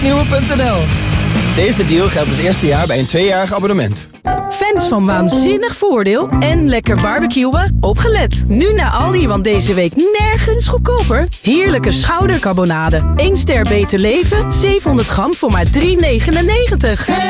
gloednieuwe.nl. Deze deal geldt het eerste jaar bij een 2-jarig abonnement. Fans van Waanzinnig Voordeel en lekker barbecuen? Opgelet! Nu naar Aldi, want deze week nergens goedkoper. Heerlijke schoudercarbonade. 1 ster beter leven, 700 gram voor maar €3,99.